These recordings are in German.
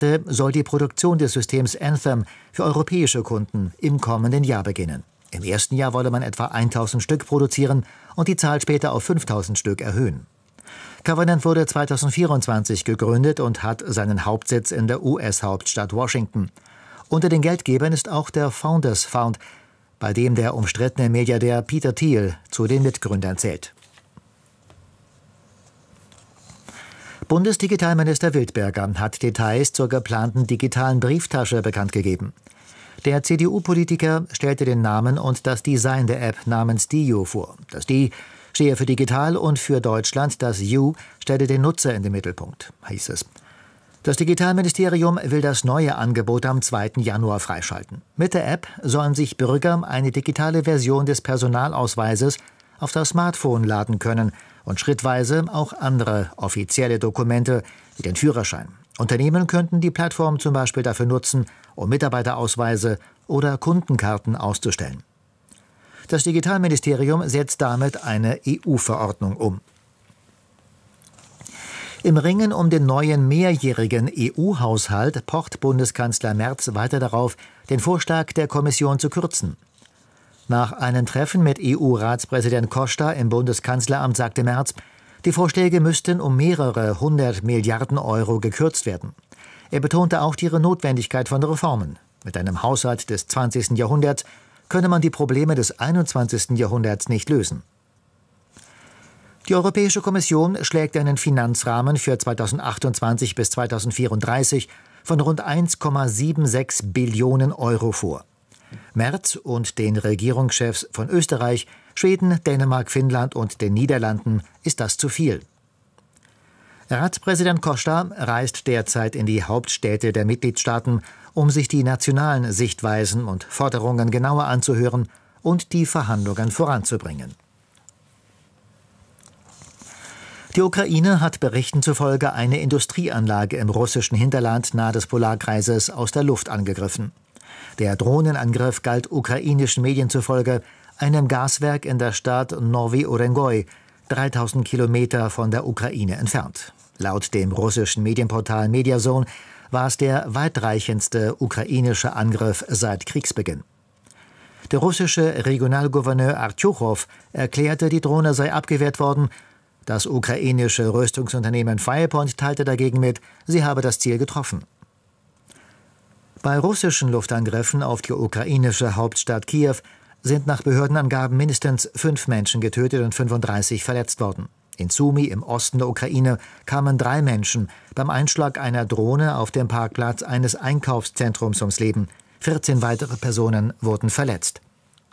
soll die Produktion des Systems Anthem für europäische Kunden im kommenden Jahr beginnen. Im ersten Jahr wolle man etwa 1000 Stück produzieren und die Zahl später auf 5000 Stück erhöhen. Covenant wurde 2024 gegründet und hat seinen Hauptsitz in der US-Hauptstadt Washington. Unter den Geldgebern ist auch der Founders Fund, bei dem der umstrittene Milliardär Peter Thiel zu den Mitgründern zählt. Bundesdigitalminister Wildberger hat Details zur geplanten digitalen Brieftasche bekannt gegeben. Der CDU-Politiker stellte den Namen und das Design der App namens DIU vor. Das D stehe für digital und für Deutschland, das U stelle den Nutzer in den Mittelpunkt, hieß es. Das Digitalministerium will das neue Angebot am 2. Januar freischalten. Mit der App sollen sich Bürger eine digitale Version des Personalausweises auf das Smartphone laden können und schrittweise auch andere offizielle Dokumente wie den Führerschein. Unternehmen könnten die Plattform zum Beispiel dafür nutzen, um Mitarbeiterausweise oder Kundenkarten auszustellen. Das Digitalministerium setzt damit eine EU-Verordnung um. Im Ringen um den neuen mehrjährigen EU-Haushalt pocht Bundeskanzler Merz weiter darauf, den Vorschlag der Kommission zu kürzen. Nach einem Treffen mit EU-Ratspräsident Costa im Bundeskanzleramt sagte Merz, die Vorschläge müssten um mehrere 100 Milliarden Euro gekürzt werden. Er betonte auch die Notwendigkeit von Reformen. Mit einem Haushalt des 20. Jahrhunderts könne man die Probleme des 21. Jahrhunderts nicht lösen. Die Europäische Kommission schlägt einen Finanzrahmen für 2028 bis 2034 von rund 1,76 Billionen Euro vor. Merz und den Regierungschefs von Österreich, Schweden, Dänemark, Finnland und den Niederlanden ist das zu viel. Ratspräsident Costa reist derzeit in die Hauptstädte der Mitgliedstaaten, um sich die nationalen Sichtweisen und Forderungen genauer anzuhören und die Verhandlungen voranzubringen. Die Ukraine hat Berichten zufolge eine Industrieanlage im russischen Hinterland nahe des Polarkreises aus der Luft angegriffen. Der Drohnenangriff galt ukrainischen Medien zufolge einem Gaswerk in der Stadt Nowy Urengoy, 3000 Kilometer von der Ukraine entfernt. Laut dem russischen Medienportal Mediazone war es der weitreichendste ukrainische Angriff seit Kriegsbeginn. Der russische Regionalgouverneur Artjuchow erklärte, die Drohne sei abgewehrt worden. Das ukrainische Rüstungsunternehmen Firepoint teilte dagegen mit, sie habe das Ziel getroffen. Bei russischen Luftangriffen auf die ukrainische Hauptstadt Kiew sind nach Behördenangaben mindestens 5 Menschen getötet und 35 verletzt worden. In Sumy im Osten der Ukraine kamen 3 Menschen beim Einschlag einer Drohne auf dem Parkplatz eines Einkaufszentrums ums Leben. 14 weitere Personen wurden verletzt.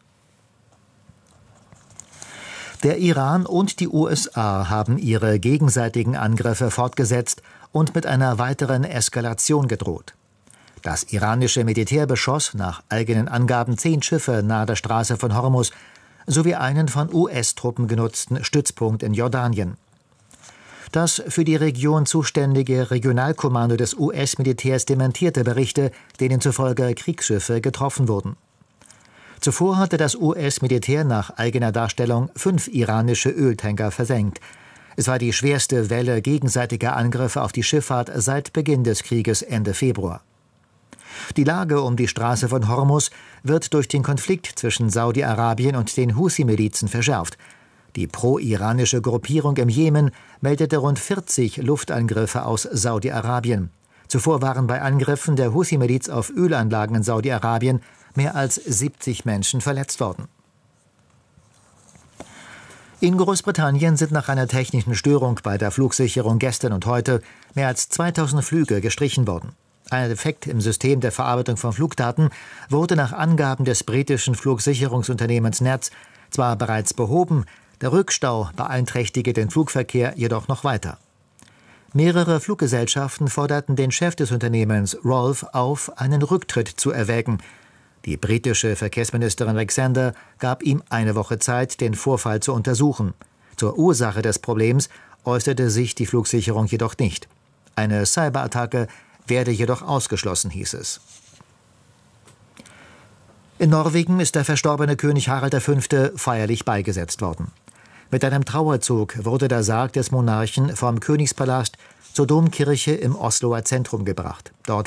Der Iran und die USA haben ihre gegenseitigen Angriffe fortgesetzt und mit einer weiteren Eskalation gedroht. Das iranische Militär beschoss nach eigenen Angaben 10 Schiffe nahe der Straße von Hormuz sowie einen von US-Truppen genutzten Stützpunkt in Jordanien. Das für die Region zuständige Regionalkommando des US-Militärs dementierte Berichte, denen zufolge Kriegsschiffe getroffen wurden. Zuvor hatte das US-Militär nach eigener Darstellung 5 iranische Öltanker versenkt. Es war die schwerste Welle gegenseitiger Angriffe auf die Schifffahrt seit Beginn des Krieges Ende Februar. Die Lage um die Straße von Hormuz wird durch den Konflikt zwischen Saudi-Arabien und den Husi-Milizen verschärft. Die pro-iranische Gruppierung im Jemen meldete rund 40 Luftangriffe aus Saudi-Arabien. Zuvor waren bei Angriffen der Husi-Miliz auf Ölanlagen in Saudi-Arabien mehr als 70 Menschen verletzt worden. In Großbritannien sind nach einer technischen Störung bei der Flugsicherung gestern und heute mehr als 2000 Flüge gestrichen worden. Ein Defekt im System der Verarbeitung von Flugdaten wurde nach Angaben des britischen Flugsicherungsunternehmens NATS zwar bereits behoben, der Rückstau beeinträchtige den Flugverkehr jedoch noch weiter. Mehrere Fluggesellschaften forderten den Chef des Unternehmens Rolf auf, einen Rücktritt zu erwägen. Die britische Verkehrsministerin Alexander gab ihm eine Woche Zeit, den Vorfall zu untersuchen. Zur Ursache des Problems äußerte sich die Flugsicherung jedoch nicht. Eine Cyberattacke werde jedoch ausgeschlossen, hieß es. In Norwegen ist der verstorbene König Harald V. feierlich beigesetzt worden. Mit einem Trauerzug wurde der Sarg des Monarchen vom Königspalast zur Domkirche im Osloer Zentrum gebracht. Dort